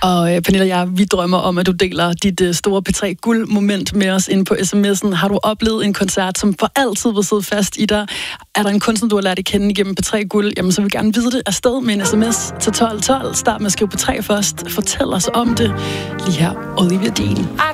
Og Pernille, vi drømmer om, at du deler dit store P3-guld-moment med os inde på sms'en. Har du oplevet en koncert, som for altid vil sidde fast i dig? Er der en kunstner, du har lært at kende igennem P3-guld? Jamen, så vil vi gerne vide det afsted med en sms til 1212. Start med at skrive P3 først. Fortæl os om det. Lige her, Olivia Dean.